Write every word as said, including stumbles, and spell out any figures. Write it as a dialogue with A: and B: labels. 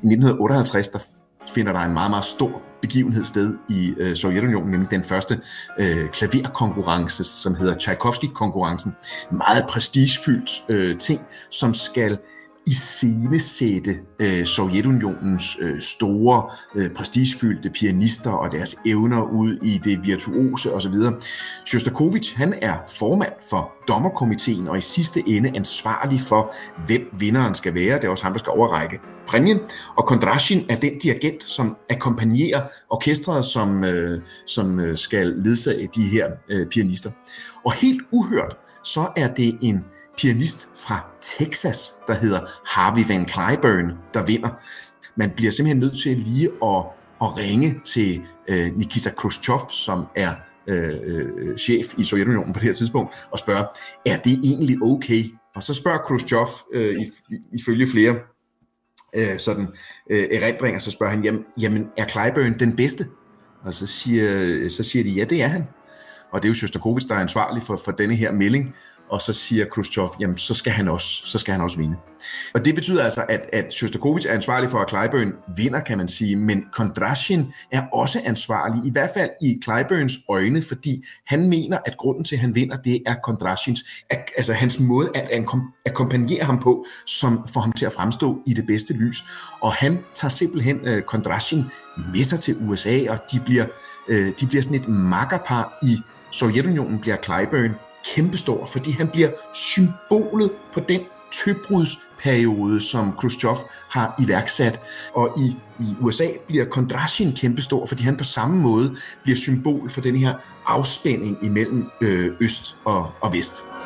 A: I nitten otteoghalvtreds der finder der en meget, meget stor begivenhed sted i øh, Sovjetunionen, nemlig den første øh, klaverkonkurrence, som hedder Tchaikovsky-konkurrencen. Meget prestigefyldt øh, ting, som skal iscenesætte øh, Sovjetunionens øh, store, øh, prestigefyldte pianister og deres evner ud i det virtuose osv. Sjostakovitj, han er formand for dommerkomiteen og i sidste ende ansvarlig for, hvem vinderen skal være. Det er også ham, der skal overrække præmien. Og Kondrasjin er den dirigent, som akkompagnerer orkestret, som, øh, som skal ledsage de her øh, pianister. Og helt uhørt, så er det en pianist fra Texas, der hedder Harvey Van Cliburn, der vinder. Man bliver simpelthen nødt til lige at, at ringe til øh, Nikita Khrushchev, som er øh, øh, chef i Sovjetunionen på det her tidspunkt, og spørge, er det egentlig okay? Og så spørger Khrushchev, øh, ifølge flere øh, sådan, øh, erindringer, så spørger han, jamen, jamen er Cliburn den bedste? Og så siger, så siger de, ja, det er han. Og det er jo Sjostakovitj, der er ansvarlig for, for denne her melding. Og så siger Khrushchev, jamen så skal han også, så skal han også vinde. Og det betyder altså, at, at Sjostakovitj er ansvarlig for, at Cliburn vinder, kan man sige, men Kondrasjin er også ansvarlig, i hvert fald i Cliburns øjne, fordi han mener, at grunden til, at han vinder, det er Kondrasjins, altså hans måde at akkompagnere ham på, som får ham til at fremstå i det bedste lys. Og han tager simpelthen uh, Kondrasjin med sig til U S A, og de bliver, uh, de bliver sådan et makkerpar. I Sovjetunionen bliver Cliburn kæmpestor, fordi han bliver symbolet på den tøbrudsperiode, som Khrushchev har iværksat. Og i, i U S A bliver Kondrasjin kæmpestor, fordi han på samme måde bliver symbol for den her afspænding imellem øh, øst og, og vest.